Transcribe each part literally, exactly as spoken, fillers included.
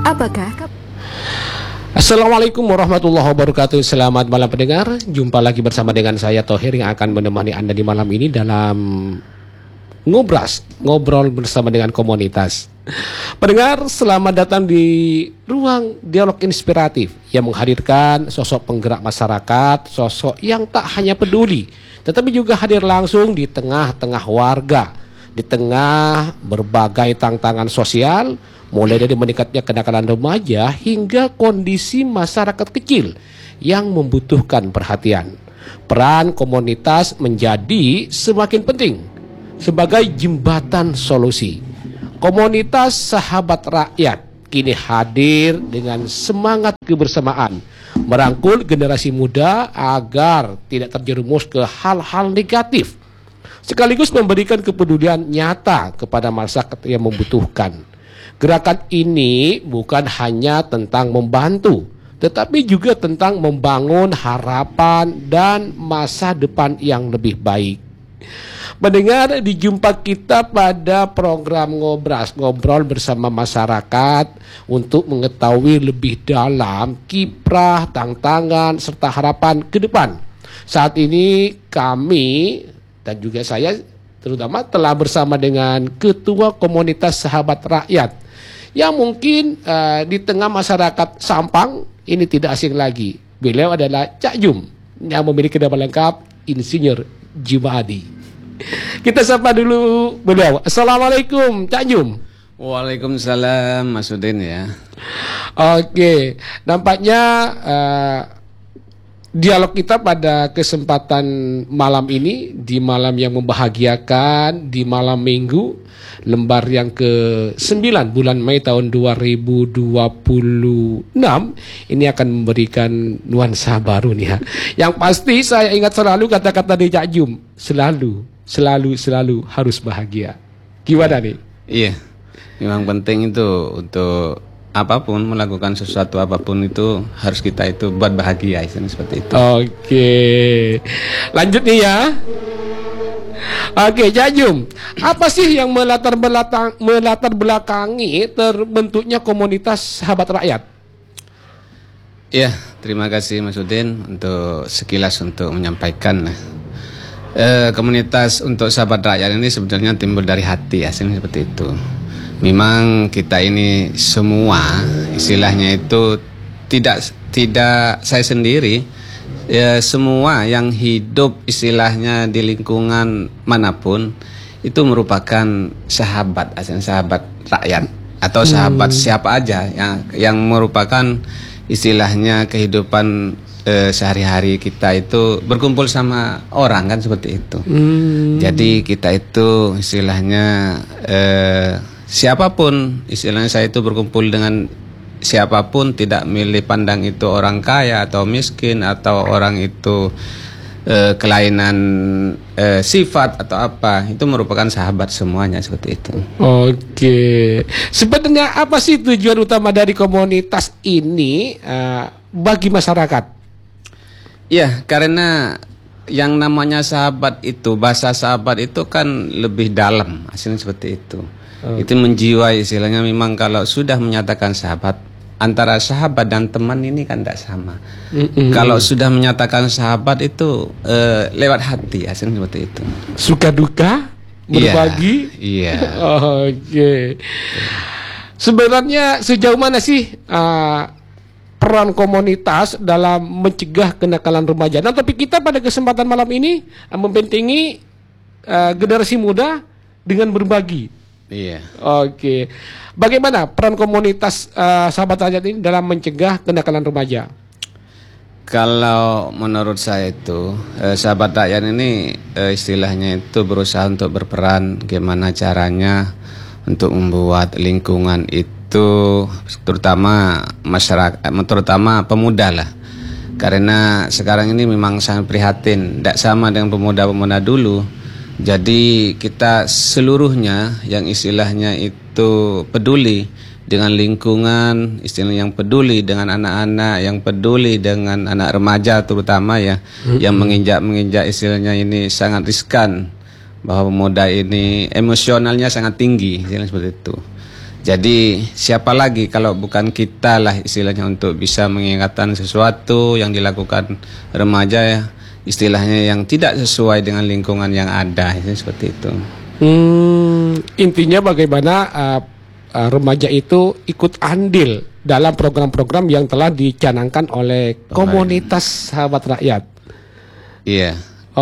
Apakah Assalamualaikum warahmatullahi wabarakatuh. Selamat malam pendengar. Jumpa lagi bersama dengan saya Thohir yang akan menemani Anda di malam ini dalam Ngobras, ngobrol bersama dengan komunitas. Pendengar, selamat datang di ruang dialog inspiratif yang menghadirkan sosok penggerak masyarakat, sosok yang tak hanya peduli, tetapi juga hadir langsung di tengah-tengah warga, di tengah berbagai tantangan sosial, mulai dari meningkatnya kenakalan remaja hingga kondisi masyarakat kecil yang membutuhkan perhatian. Peran komunitas menjadi semakin penting sebagai jembatan solusi. Komunitas sahabat rakyat kini hadir dengan semangat kebersamaan, merangkul generasi muda agar tidak terjerumus ke hal-hal negatif, sekaligus memberikan kepedulian nyata kepada masyarakat yang membutuhkan. Gerakan ini bukan hanya tentang membantu, tetapi juga tentang membangun harapan dan masa depan yang lebih baik. Mendengar di jumpa kita pada program Ngobras, ngobrol bersama masyarakat untuk mengetahui lebih dalam kiprah, tantangan, serta harapan ke depan. Saat ini kami dan juga saya terutama telah bersama dengan Ketua Komunitas Sahabat Rakyat yang mungkin uh, di tengah masyarakat Sampang ini tidak asing lagi. Beliau adalah Cak Jum yang memiliki nama lengkap Insinyur Jumadi. Kita sapa dulu beliau. Assalamualaikum Cak Jum. Waalaikumsalam Mas Udin ya. Oke, nampaknya uh, dialog kita pada kesempatan malam ini, di malam yang membahagiakan, di malam minggu, lembar yang ke sembilan bulan Mei tahun dua ribu dua puluh enam, ini akan memberikan nuansa baru nih ya. Yang pasti saya ingat selalu kata-kata dari Cak Jum, selalu, selalu, selalu harus bahagia. Gimana nih? Iya, memang penting itu untuk apapun, melakukan sesuatu apapun itu harus kita itu buat bahagia, seperti itu. Oke, lanjut nih ya. Oke, Cak Jum, apa sih yang melatar belakang melatar belakangi terbentuknya komunitas sahabat rakyat? Iya, terima kasih Mas Udin untuk sekilas untuk menyampaikan. E, komunitas untuk sahabat rakyat ini sebenarnya timbul dari hati, hasilnya seperti itu. Memang kita ini semua istilahnya itu tidak tidak saya sendiri, ya semua yang hidup istilahnya di lingkungan manapun itu merupakan sahabat, asal sahabat rakyat atau sahabat hmm. siapa aja yang yang merupakan istilahnya kehidupan eh, sehari-hari kita itu berkumpul sama orang kan seperti itu. Hmm. Jadi kita itu istilahnya eh, siapapun, istilahnya saya itu berkumpul dengan siapapun, tidak milih pandang itu orang kaya atau miskin atau orang itu eh, kelainan eh, sifat atau apa, itu merupakan sahabat semuanya seperti itu. Oke, sebenarnya apa sih tujuan utama dari komunitas ini uh, bagi masyarakat? Ya, karena yang namanya sahabat itu, bahasa sahabat itu kan lebih dalam, hasilnya seperti itu. Okay. Itu menjiwai istilahnya. Memang kalau sudah menyatakan sahabat, antara sahabat dan teman ini kan tidak sama. Mm-hmm. Kalau sudah menyatakan sahabat itu uh, lewat hati, hasilnya seperti itu. Suka duka berbagi. Iya. Yeah, yeah. Oke. Okay. Sebenarnya sejauh mana sih uh, peran komunitas dalam mencegah kenakalan remaja? Nah, topik kita pada kesempatan malam ini uh, membentengi uh, generasi muda dengan berbagi. Iya. Oke. Bagaimana peran komunitas uh, sahabat rakyat ini dalam mencegah kenakalan remaja? Kalau menurut saya itu eh, sahabat rakyat ini eh, istilahnya itu berusaha untuk berperan gimana caranya untuk membuat lingkungan itu terutama masyarakat, terutama pemuda lah. Karena sekarang ini memang sangat prihatin, tidak sama dengan pemuda-pemuda dulu. Jadi kita seluruhnya yang istilahnya itu peduli dengan lingkungan, istilahnya yang peduli dengan anak-anak, yang peduli dengan anak remaja terutama ya, mm-hmm. yang menginjak-menginjak istilahnya ini sangat riskan, bahwa pemuda ini emosionalnya sangat tinggi, istilahnya seperti itu. Jadi siapa lagi kalau bukan kita lah istilahnya untuk bisa mengingatkan sesuatu yang dilakukan remaja ya, istilahnya yang tidak sesuai dengan lingkungan yang ada, itu seperti itu. Hmm, intinya bagaimana uh, uh, remaja itu ikut andil dalam program-program yang telah dicanangkan oleh komunitas sahabat rakyat. Iya.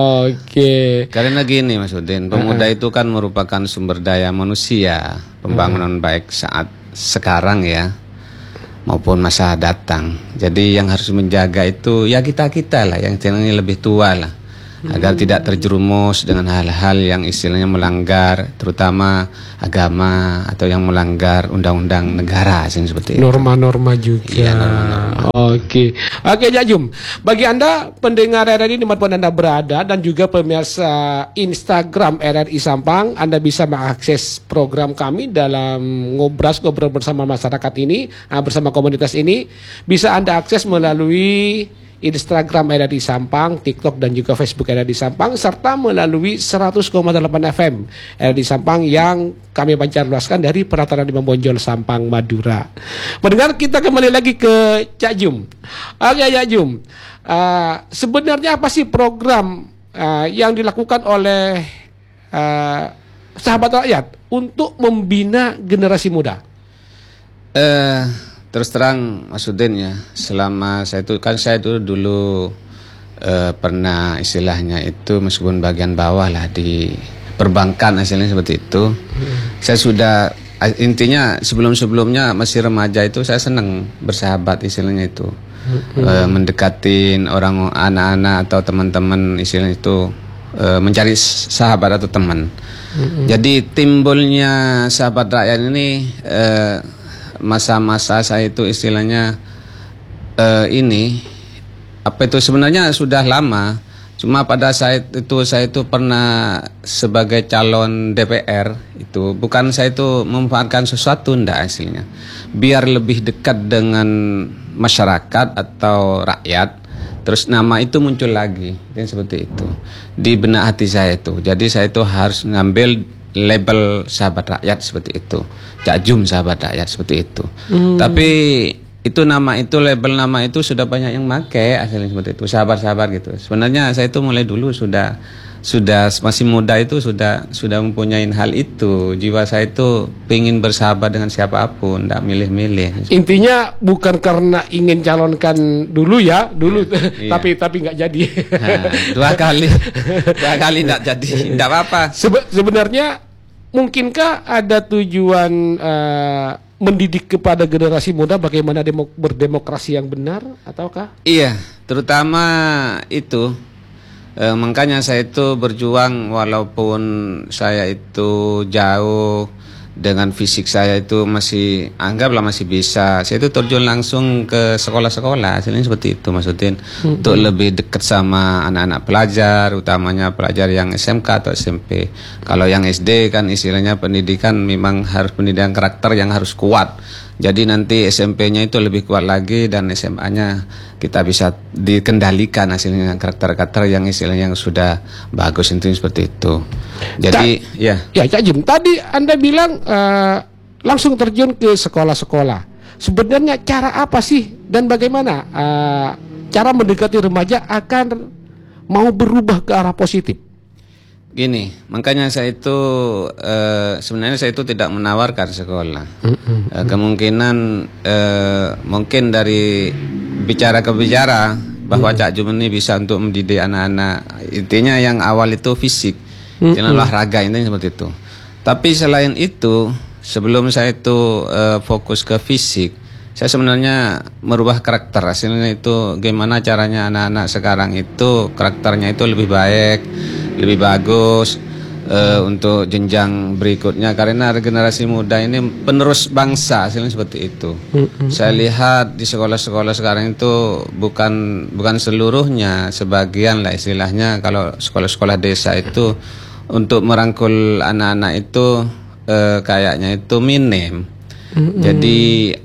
Oke. Karena gini Mas Udin, pemuda uh-uh. itu kan merupakan sumber daya manusia, pembangunan uh-uh. baik saat sekarang ya, maupun masa datang. Jadi yang harus menjaga itu ya kita-kita lah, yang istilahnya lebih tua lah, agar tidak terjerumus dengan hal-hal yang istilahnya melanggar, terutama agama atau yang melanggar undang-undang negara, seperti itu. Norma-norma juga. Iya, norma-norma. Oke, oke Cak Jum. Bagi Anda pendengar R R I dimanapun Anda berada dan juga pemirsa Instagram R R I Sampang, Anda bisa mengakses program kami dalam ngobras ngobrol bersama masyarakat ini, bersama komunitas ini. Bisa Anda akses melalui Instagram R R I Sampang, TikTok dan juga Facebook R R I Sampang, serta melalui seratus koma delapan F M R R I Sampang yang kami pancar luaskan dari Peraturan Lima Bonjol Sampang, Madura. Mendengar, kita kembali lagi ke Cak Jum. Oke Cak Jum, uh, sebenarnya apa sih program uh, yang dilakukan oleh uh, sahabat rakyat untuk membina generasi muda? Eh uh... Terus terang Mas Udin ya, selama saya itu kan saya itu dulu eh, pernah istilahnya itu meskipun bagian bawah lah di perbankan hasilnya seperti itu. Hmm. Saya sudah intinya sebelum-sebelumnya masih remaja itu saya senang bersahabat istilahnya itu. Hmm. Eh, mendekatin orang anak-anak atau teman-teman istilahnya itu eh, mencari sahabat atau teman. Hmm. Jadi timbulnya sahabat rakyat ini eh, masa-masa saya itu istilahnya uh, ini apa itu sebenarnya sudah lama, cuma pada saat itu saya itu pernah sebagai calon D P R itu bukan saya itu memanfaatkan sesuatu, ndak hasilnya biar lebih dekat dengan masyarakat atau rakyat, terus nama itu muncul lagi dan seperti itu di benak hati saya itu. Jadi saya itu harus ngambil label sahabat rakyat seperti itu, Cak Jum sahabat rakyat seperti itu. Hmm. Tapi itu nama itu label nama itu sudah banyak yang pakai aslinya seperti itu, sahabat-sahabat gitu. Sebenarnya saya itu mulai dulu sudah sudah masih muda itu sudah sudah mempunyai hal itu. Jiwa saya itu ingin bersahabat dengan siapapun, tidak milih-milih. Intinya bukan karena ingin calonkan dulu ya, dulu iya. tapi tapi nggak jadi. Nah, dua kali, dua kali tidak jadi, tidak apa-apa. Sebe- sebenarnya mungkinkah ada tujuan uh, mendidik kepada generasi muda bagaimana demo- berdemokrasi yang benar, ataukah? Iya, terutama itu. E, makanya saya itu berjuang walaupun saya itu jauh dengan fisik saya itu masih anggaplah masih bisa. Saya itu terjun langsung ke sekolah-sekolah, hasilnya seperti itu Mas Udin. Mm-hmm. Untuk lebih dekat sama anak-anak pelajar, utamanya pelajar yang S M K atau S M P. Kalau yang S D kan istilahnya pendidikan memang harus pendidikan karakter yang harus kuat. Jadi nanti S M P-nya itu lebih kuat lagi dan S M A-nya kita bisa dikendalikan hasilnya karakter-karakter yang istilahnya yang sudah bagus itu seperti itu. Jadi Cak, ya. Ya Cak Jum, tadi Anda bilang uh, langsung terjun ke sekolah-sekolah. Sebenarnya cara apa sih dan bagaimana uh, cara mendekati remaja akan mau berubah ke arah positif? Gini, makanya saya itu uh, sebenarnya saya itu tidak menawarkan sekolah. Mm-hmm. Uh, kemungkinan uh, mungkin dari bicara ke bicara bahwa mm-hmm. Cak Jum ini bisa untuk mendidik anak-anak. Intinya yang awal itu fisik, mm-hmm. olahraga intinya seperti itu. Tapi selain itu, sebelum saya itu uh, fokus ke fisik, saya sebenarnya merubah karakter. Hasilnya itu gimana caranya anak-anak sekarang itu karakternya itu lebih baik, lebih bagus uh, untuk jenjang berikutnya, karena generasi muda ini penerus bangsa hasilnya seperti itu. Mm-hmm. Saya lihat di sekolah-sekolah sekarang itu bukan bukan seluruhnya, sebagian lah istilahnya. Kalau sekolah-sekolah desa itu untuk merangkul anak-anak itu uh, kayaknya itu minim. Mm-hmm. Jadi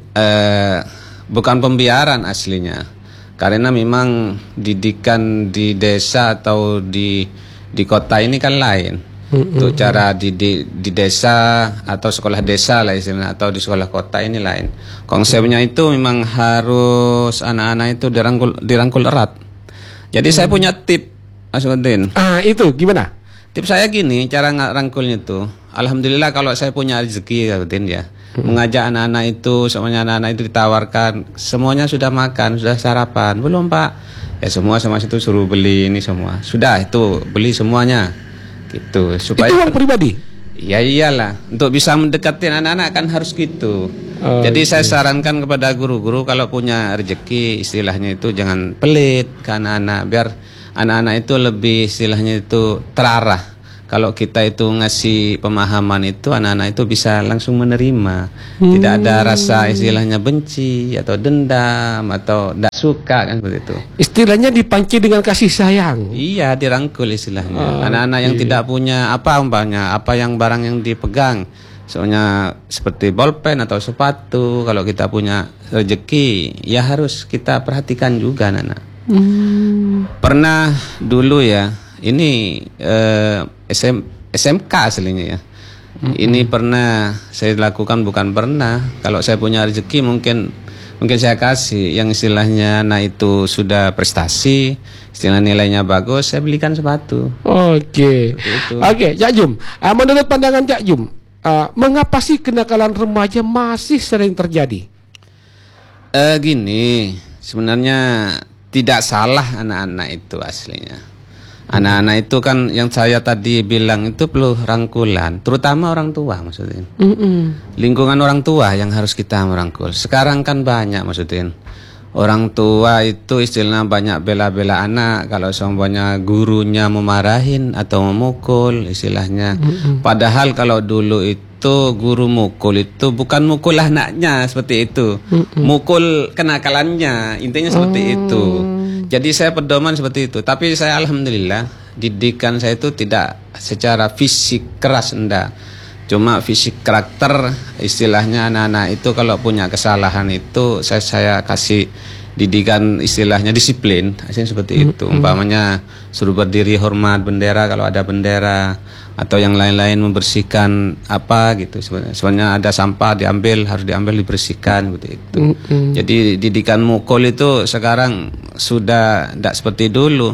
uh, bukan pembiaran aslinya, karena memang didikan di desa atau di di kota ini kan lain. Mm-hmm. Untuk cara di, di di desa atau sekolah desa lah istilahnya, atau di sekolah kota ini lain. Konsepnya itu memang harus anak-anak itu dirangkul dirangkul erat. Jadi mm. saya punya tip, Mas Udin. Ah, itu gimana? Tip saya gini, cara ngerangkulnya itu. Alhamdulillah kalau saya punya rezeki, Mas Udin ya. Hmm. Mengajak anak-anak itu, semuanya anak-anak itu ditawarkan, semuanya sudah makan, sudah sarapan, belum Pak? Ya semua sama situ suruh beli ini semua. Sudah itu beli semuanya. Gitu supaya itu uang pribadi. Ya iyalah, untuk bisa mendekati anak-anak kan harus gitu. Oh, jadi okay. Saya sarankan kepada guru-guru kalau punya rezeki istilahnya itu jangan pelit ke anak-anak, biar anak-anak itu lebih istilahnya itu terarah. Kalau kita itu ngasih pemahaman itu, anak-anak itu bisa langsung menerima. Hmm. Tidak ada rasa istilahnya benci atau dendam atau tidak suka kan seperti itu. Istilahnya dipanci dengan kasih sayang. Iya, dirangkul istilahnya. Oh, anak-anak okay. yang tidak punya apa umpamanya, apa yang barang yang dipegang. Soalnya seperti bolpen atau sepatu, kalau kita punya rezeki, ya harus kita perhatikan juga anak-anak. Hmm. Pernah dulu ya, ini eh, S M, S M K aslinya ya. Mm-hmm. Ini pernah saya lakukan, bukan pernah. Kalau saya punya rezeki mungkin mungkin saya kasih yang istilahnya anak itu sudah prestasi, istilah nilainya bagus, saya belikan sepatu. Oke. Okay. Oke, okay, Cak Jum. Uh, menurut pandangan Cak Jum, uh, mengapa sih kenakalan remaja masih sering terjadi? Uh, gini, sebenarnya tidak salah anak-anak itu aslinya. Anak-anak itu kan yang saya tadi bilang itu perlu rangkulan, terutama orang tua maksudnya. Mm-mm. Lingkungan orang tua yang harus kita merangkul. Sekarang kan banyak maksudnya. Orang tua itu istilahnya banyak bela-bela anak, kalau semuanya gurunya memarahin atau memukul istilahnya. Mm-mm. Padahal kalau dulu itu guru mukul itu bukan mukul anaknya seperti itu. Mm-mm. Mukul kenakalannya, intinya seperti oh. itu. Jadi saya pedoman seperti itu. Tapi saya alhamdulillah didikan saya itu tidak secara fisik keras, enggak. Cuma fisik karakter istilahnya anak-anak itu kalau punya kesalahan itu saya saya kasih didikan istilahnya disiplin, seperti itu. Umpamanya suruh berdiri hormat bendera kalau ada bendera, atau yang lain-lain membersihkan apa gitu. Sebenarnya ada sampah diambil, harus diambil dibersihkan seperti itu. Mm-hmm. Jadi didikan mukul itu sekarang sudah tidak seperti dulu,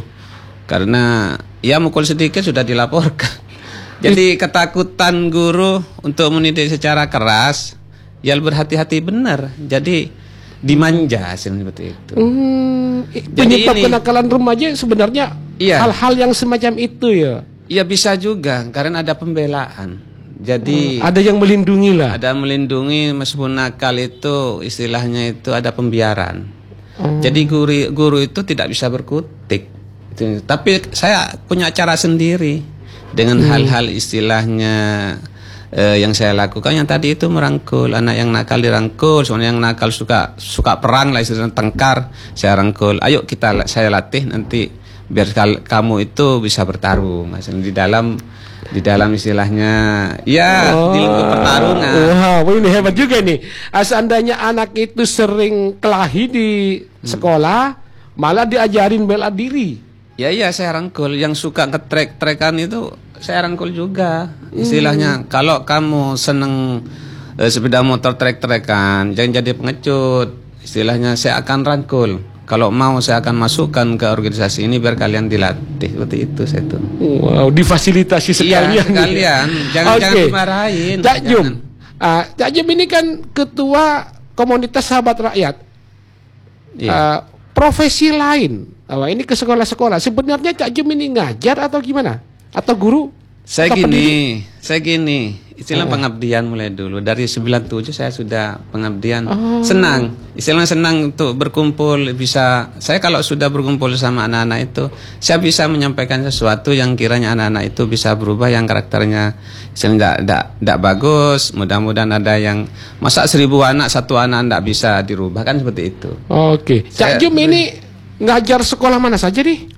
karena ya mukul sedikit sudah dilaporkan. Jadi ketakutan guru untuk mendidik secara keras, ya berhati-hati benar. Jadi dimanja seperti itu. Hmm, penyebab kenakalan remaja sebenarnya iya. hal-hal yang semacam itu ya. Ya bisa juga karena ada pembelaan. Jadi hmm, ada yang melindungi lah. Ada melindungi meskipun nakal itu istilahnya itu ada pembiaran. Hmm. Jadi guru guru itu tidak bisa berkutik. Tapi saya punya cara sendiri dengan hmm. hal-hal istilahnya eh, yang saya lakukan yang tadi itu merangkul anak yang nakal dirangkul, soalnya yang nakal suka suka perang lah istilahnya tengkar, saya rangkul. Ayo kita saya latih nanti biar kamu itu bisa bertarung di dalam di dalam istilahnya ya oh, di lingkup pertarungan. Wow, ini hebat juga nih. Seandainya anak itu sering kelahi di hmm. sekolah, malah diajarin bela diri. Ya iya saya rangkul. Yang suka ngetrek-trekan itu saya rangkul juga. Istilahnya hmm. kalau kamu seneng eh, sepeda motor trek-trekan, jangan jadi pengecut. Istilahnya saya akan rangkul. Kalau mau saya akan masukkan ke organisasi ini biar kalian dilatih seperti itu saya tuh. Wow, difasilitasi sekalian. Iya, sekalian. Jangan okay. jangan dimarahin. Cak Jum, uh, Cak Jum ini kan ketua komunitas sahabat rakyat. Iya. Uh, profesi lain, uh, ini ke sekolah-sekolah. Sebenarnya Cak Jum ini ngajar atau gimana? Atau guru? Saya gini, pendidik? saya gini. Istilah uh. pengabdian mulai dulu. Dari sembilan puluh tujuh saya sudah pengabdian. Oh. Senang. Istilah senang untuk berkumpul. Bisa. Saya kalau sudah berkumpul sama anak-anak itu, saya bisa menyampaikan sesuatu yang kiranya anak-anak itu bisa berubah, yang karakternya istilahnya tidak bagus. Mudah-mudahan ada yang masa seribu anak satu anak tidak bisa dirubah kan seperti itu. Oke. Okay. Cak Jum ini ngajar sekolah mana saja nih?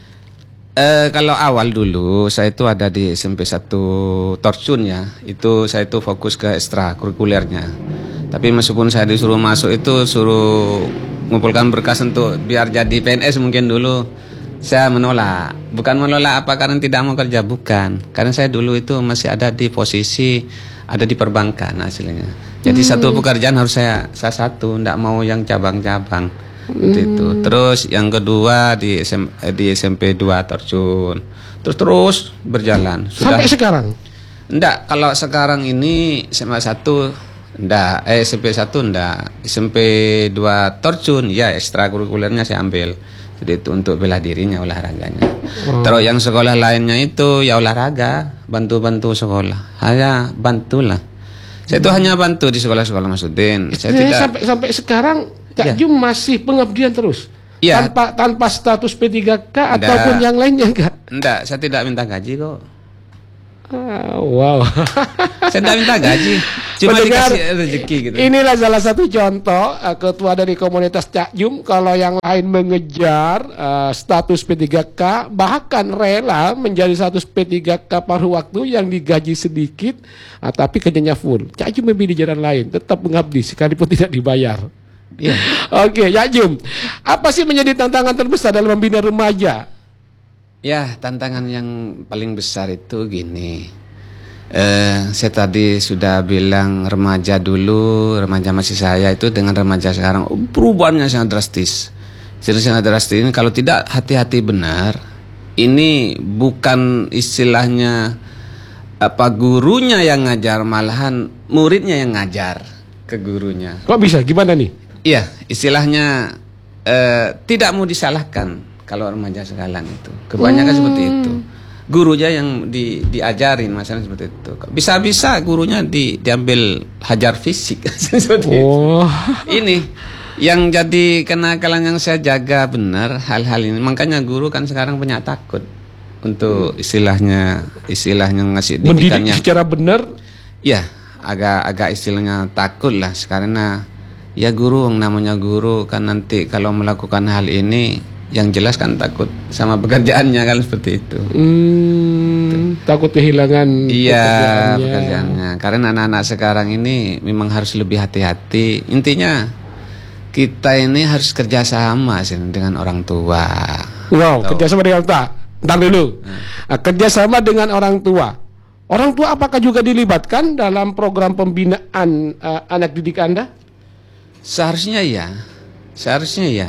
Uh, kalau awal dulu saya itu ada di S M P satu Torcun ya, itu saya itu fokus ke ekstrakurikulernya. Tapi meskipun saya disuruh masuk itu suruh ngumpulkan berkas untuk biar jadi P N S mungkin dulu. Saya menolak. Bukan menolak apa karena tidak mau kerja, bukan. Karena saya dulu itu masih ada di posisi ada di perbankan hasilnya. Jadi hmm. satu pekerjaan harus saya saya satu, tidak mau yang cabang-cabang. Hmm. Itu. Terus yang kedua di S M, di S M P dua terjun. Terus terus berjalan. Sudah, sampai sekarang? Enggak, kalau sekarang ini S M A satu enggak, eh S M P satu enggak. S M P dua terjun, ya ekstrakurikulernya saya ambil. Jadi itu untuk bela dirinya, olahraganya. Oh. Terus yang sekolah lainnya itu ya olahraga, bantu-bantu sekolah. Hanya bantulah. Saya itu hmm. hanya bantu di sekolah-sekolah Mas Udin. Saya Jadi tidak sampai sampai sekarang Cak ya. Jum masih pengabdian terus. Ya. Tanpa tanpa status P tiga K ataupun yang lainnya enggak? Enggak, saya tidak minta gaji kok. Ah, wow. Saya tidak minta gaji, cuma Pendengar, dikasih rezeki gitu. Inilah salah satu contoh uh, ketua dari komunitas Cak Jum. Kalau yang lain mengejar uh, status P tiga K, bahkan rela menjadi status P tiga K paruh waktu yang digaji sedikit, uh, tapi kerjanya full. Cak Jum memilih jalan lain, tetap mengabdi sekalipun tidak dibayar. Yeah. Oke, Cak Jum, apa sih menjadi tantangan terbesar dalam membina remaja? Ya, tantangan yang paling besar itu gini. Eh, saya tadi sudah bilang remaja dulu, remaja masih saya itu dengan remaja sekarang perubahannya sangat drastis. Jadi sangat drastis ini kalau tidak hati-hati benar, ini bukan istilahnya apa gurunya yang ngajar, malahan muridnya yang ngajar ke gurunya. Kok bisa? Gimana nih? Iya, istilahnya eh, tidak mau disalahkan. Kalau remaja sekarang itu kebanyakan hmm. seperti itu, gurunya yang di, diajarin masalah seperti itu. Bisa-bisa gurunya di, diambil hajar fisik seperti oh. itu. Ini yang jadi kenakalan yang saya jaga benar hal-hal ini. Makanya guru kan sekarang punya takut untuk istilahnya istilahnya ngasih didikannya secara benar. Ya, agak-agak istilahnya takut lah karena ya guru namanya guru kan nanti kalau melakukan hal ini yang jelas kan takut sama pekerjaannya kan seperti itu. Hmm, takut kehilangan iya, pekerjaannya. pekerjaannya. Karena anak-anak sekarang ini memang harus lebih hati-hati. Intinya kita ini harus kerjasama sih dengan orang tua. Wow, Tuh. kerjasama dengan orang tua. Ntar dulu. Hmm. Kerjasama dengan orang tua. Orang tua apakah juga dilibatkan dalam program pembinaan uh, anak didik Anda? Seharusnya ya. Seharusnya ya.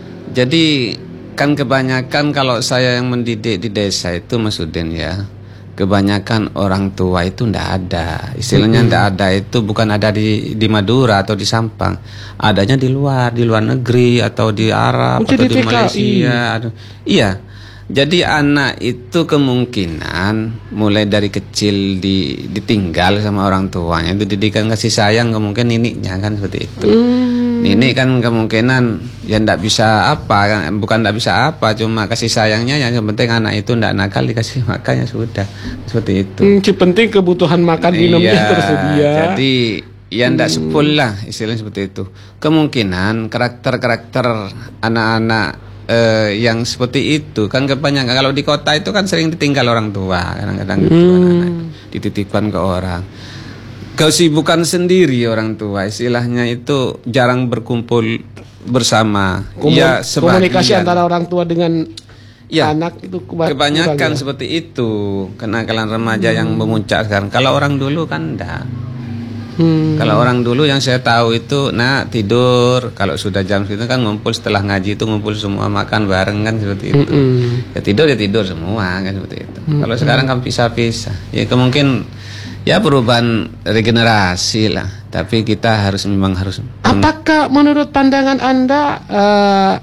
Jadi kan kebanyakan kalau saya yang mendidik di desa itu Mas Udin ya, kebanyakan orang tua itu ndak ada. Istilahnya ndak ada itu bukan ada di di Madura atau di Sampang, adanya di luar, di luar negeri atau di Arab atau di Malaysia. Aduh. Iya. Jadi anak itu kemungkinan mulai dari kecil di, ditinggal sama orang tuanya, itu didikan kasih sayang kemungkinan nininya kan seperti itu. Hmm. Ini kan kemungkinan ya ndak bisa apa kan, bukan ndak bisa apa, cuma kasih sayangnya yang penting anak itu ndak nakal, dikasih makannya sudah seperti itu. Hmm, penting kebutuhan makan minumnya iya, tersedia. Jadi ya ndak hmm. sepul lah istilahnya seperti itu. Kemungkinan karakter-karakter anak-anak Uh, yang seperti itu kan kebanyakan kalau di kota itu kan sering ditinggal orang tua kadang-kadang gitu, hmm. anak-anak dititipkan ke orang, kesibukan sendiri orang tua istilahnya itu jarang berkumpul bersama. Komun ya, komunikasi antara orang tua dengan ya, anak itu kebanyakan ya? Seperti itu kenakalan remaja hmm. yang memuncak sekarang. Kalau orang dulu kan enggak. Hmm. Kalau orang dulu yang saya tahu itu, nah tidur kalau sudah jam segitu kan ngumpul setelah ngaji itu ngumpul semua makan bareng kan seperti itu. Hmm. Ya tidur ya tidur semua kan seperti itu. Hmm. Kalau sekarang kan pisah-pisah. Ya kemungkinan ya perubahan regenerasi lah. Tapi kita harus memang harus. Apakah menurut pandangan Anda uh,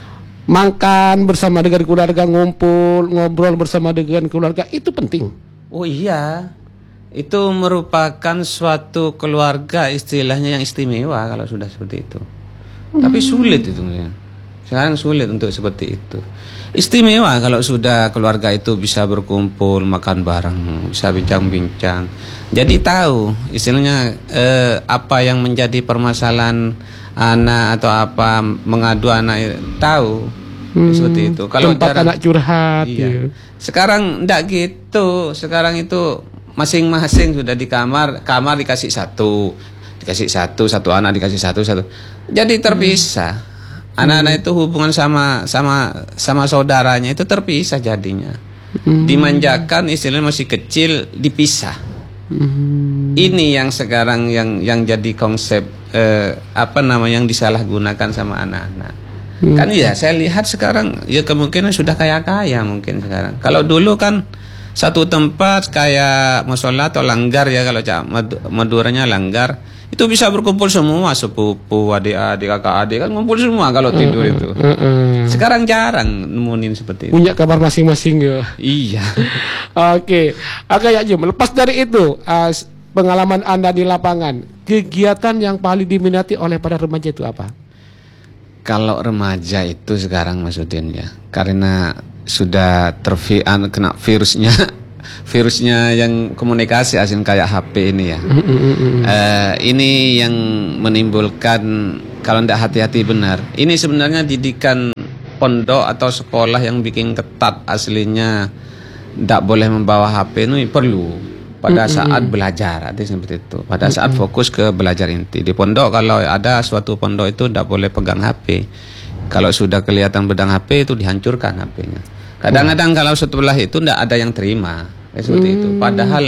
makan bersama dengan keluarga, ngumpul ngobrol bersama dengan keluarga itu penting? Oh iya. Itu merupakan suatu keluarga istilahnya yang istimewa kalau sudah seperti itu. Hmm. Tapi sulit itu. Sekarang sulit untuk seperti itu. Istimewa kalau sudah keluarga itu bisa berkumpul, makan bareng, bisa bincang-bincang. Jadi tahu istilahnya eh, apa yang menjadi permasalahan anak atau apa mengadu anak tahu. Hmm. Seperti itu. Kalau tempat jarang, anak curhat. Iya. Ya. Sekarang enggak gitu. Sekarang itu masing-masing sudah di kamar, kamar dikasih satu, dikasih satu, satu anak dikasih satu, satu. Jadi terpisah. Hmm. Anak-anak itu hubungan sama sama sama saudaranya itu terpisah jadinya. Hmm. Dimanjakan, istilahnya masih kecil, dipisah. Hmm. Ini yang sekarang yang yang jadi konsep eh, apa namanya yang disalahgunakan sama anak-anak. Hmm. Kan ya saya lihat sekarang ya kemungkinan sudah kaya-kaya mungkin sekarang. Kalau dulu kan satu tempat kayak musola atau langgar ya, kalau Maduranya langgar, itu bisa berkumpul semua, sepupu, adik-adik, kakak-adik kan ngumpul semua kalau tidur itu. Uh, uh, uh. Sekarang jarang nemuin seperti itu. Punya kamar masing-masing ya. Iya. Oke, oke ya Jum. Lepas dari itu, uh, pengalaman Anda di lapangan, kegiatan yang paling diminati oleh para remaja itu apa? Kalau remaja itu sekarang Mas Udin ya, karena sudah tervian kena virusnya virusnya yang komunikasi asing kayak H P ini ya. uh, ini yang menimbulkan kalau tidak hati-hati benar. Ini sebenarnya didikan pondok atau sekolah yang bikin ketat aslinya, tidak boleh membawa H P ini perlu pada saat belajar, artinya seperti itu. Pada saat fokus ke belajar inti di pondok, kalau ada suatu pondok itu tidak boleh pegang H P. Kalau sudah kelihatan pedang H P itu dihancurkan H P-nya. Kadang-kadang hmm. kalau setelah itu tidak ada yang terima, seperti hmm. itu. Padahal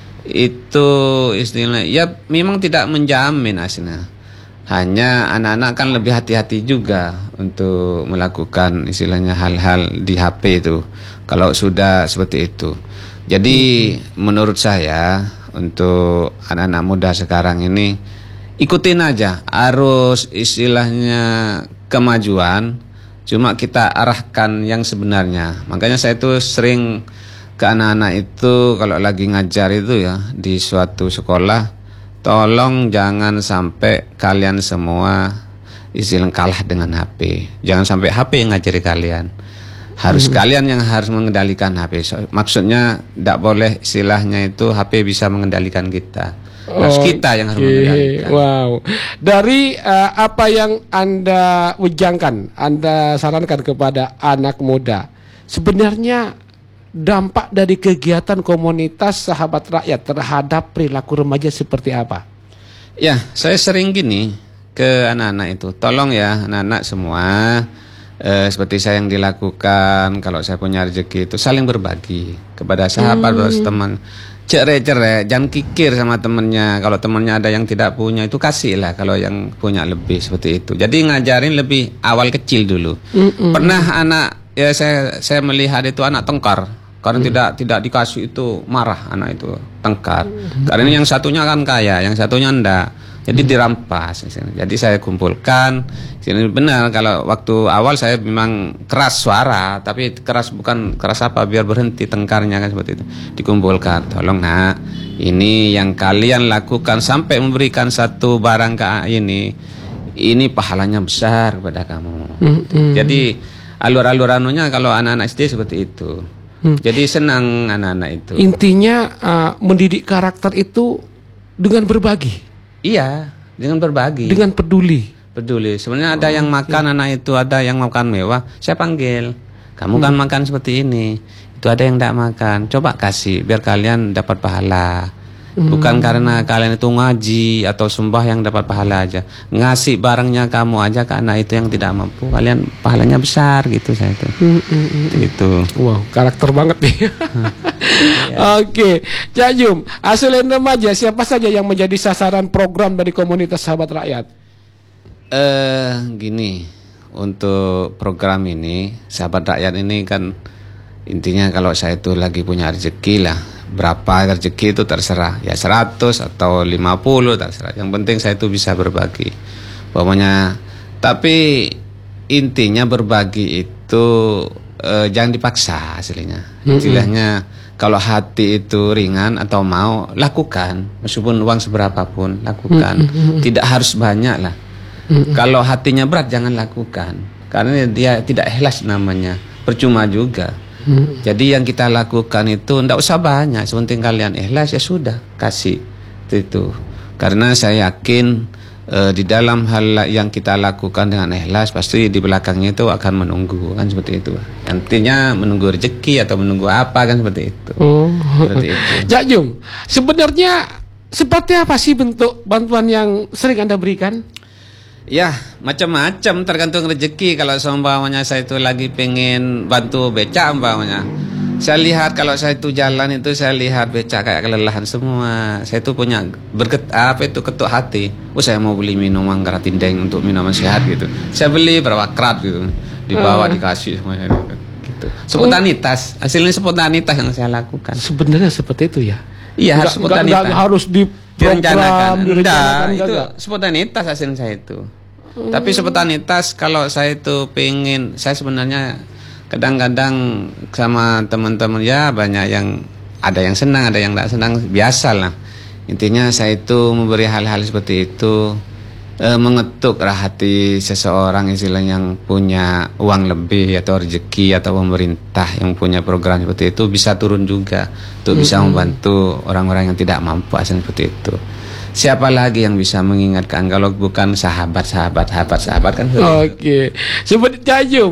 itu istilahnya ya memang tidak menjamin aslinya. Hanya anak-anak kan lebih hati-hati juga untuk melakukan istilahnya hal-hal di H P itu. Kalau sudah seperti itu. Jadi hmm. menurut saya untuk anak-anak muda sekarang ini ikutin aja arus istilahnya kemajuan, cuma kita arahkan yang sebenarnya. Makanya saya itu sering ke anak-anak itu kalau lagi ngajar itu ya di suatu sekolah, tolong jangan sampai kalian semua istilah kalah dengan H P. Jangan sampai H P yang ngajari kalian. Harus hmm. kalian yang harus mengendalikan H P. Maksudnya tidak boleh istilahnya itu H P bisa mengendalikan kita. Harus oh, kita yang harus okay. mengendalikan. Wow. Dari uh, apa yang Anda ujangkan, Anda sarankan kepada anak muda, sebenarnya dampak dari kegiatan komunitas sahabat rakyat terhadap perilaku remaja seperti apa? Ya, saya sering gini ke anak-anak itu, tolong ya anak-anak semua, eh, seperti saya yang dilakukan kalau saya punya rezeki itu saling berbagi kepada sahabat, hmm. teman. Cerai-cerai, jangan kikir sama temennya. Kalau temennya ada yang tidak punya, itu kasih lah kalau yang punya lebih, seperti itu. Jadi ngajarin lebih awal kecil dulu. Mm-mm. Pernah anak ya saya saya melihat itu anak tengkar. Karena mm. tidak tidak dikasih itu marah anak itu tengkar. Mm. Karena yang satunya kan kaya, yang satunya enggak. Jadi mm. dirampas. Jadi saya kumpulkan. Ini benar kalau waktu awal saya memang keras suara, tapi keras bukan keras apa biar berhenti tengkarnya kan seperti itu. Dikumpulkan, tolong nak, ini yang kalian lakukan sampai memberikan satu barang ke ini, ini pahalanya besar kepada kamu. Mm-hmm. Jadi alur-alur anunya kalau anak-anak S D seperti itu. Mm. Jadi senang anak-anak itu. Intinya uh, mendidik karakter itu dengan berbagi. Iya, dengan berbagi. Dengan peduli. Peduli. Sebenarnya ada yang makan, anak itu ada yang makan mewah, saya panggil, kamu kan hmm. makan seperti ini, itu ada yang tidak makan, coba kasih biar kalian dapat pahala. hmm. Bukan karena kalian itu ngaji atau sumbah yang dapat pahala aja, ngasih barangnya kamu aja ke anak itu yang tidak mampu, kalian pahalanya besar gitu. Saya itu hmm, hmm, hmm. Itu wow, karakter banget nih. ya. Oke, Cak Jum, selain remaja, siapa saja yang menjadi sasaran program dari komunitas sahabat rakyat? Eh gini, untuk program ini sahabat rakyat ini kan intinya kalau saya itu lagi punya rezeki lah, berapa rezeki itu terserah, ya seratus atau lima puluh terserah, yang penting saya itu bisa berbagi pokoknya. Tapi intinya berbagi itu eh, jangan dipaksa aslinya. Istilahnya kalau hati itu ringan atau mau, lakukan, meskipun uang seberapa pun lakukan. Tidak harus banyak lah. Mm-hmm. Kalau hatinya berat jangan lakukan, karena dia tidak ikhlas namanya, percuma juga. Mm-hmm. Jadi yang kita lakukan itu tidak usah banyak, sepenting kalian ikhlas ya sudah, kasih itu. Karena saya yakin e, di dalam hal yang kita lakukan dengan ikhlas, pasti di belakangnya itu akan menunggu, kan seperti itu. Intinya menunggu rezeki atau menunggu apa, kan seperti itu. Oh. Seperti itu. Cak Jum, sebenarnya seperti apa sih bentuk bantuan yang sering Anda berikan? Ya, macam-macam tergantung rezeki. Kalau seumpamanya saya itu lagi pengen bantu becak umpamanya. Saya lihat kalau saya itu jalan itu saya lihat becak kayak kelelahan semua. Saya itu punya berket apa itu ketuk hati. Oh, saya mau beli minuman Garatindeng untuk minuman sehat gitu. Saya beli berapa krat gitu. Dibawa Uh. dikasih semuanya gitu. Spontanitas, hasilnya spontanitas yang saya lakukan. Sebenarnya seperti itu ya. Iya, harus Nggak- nggak- spontanitas. nggak harus di Direncanakan. program, direncanakan, Enggak, itu enggak. spontanitas hasil saya itu. Tapi spontanitas kalau saya itu pengen, saya sebenarnya kadang-kadang sama teman-teman ya banyak yang ada yang senang, ada yang tidak senang, biasa lah. Intinya saya itu memberi hal-hal seperti itu, eh, mengetuk hati seseorang istilahnya yang punya uang lebih atau rezeki atau pemerintah yang punya program seperti itu bisa turun juga untuk bisa membantu orang-orang yang tidak mampu asal seperti itu. Siapa lagi yang bisa mengingatkan kalau bukan sahabat-sahabat, sahabat-sahabat kan? Oke. Seperti Cayu.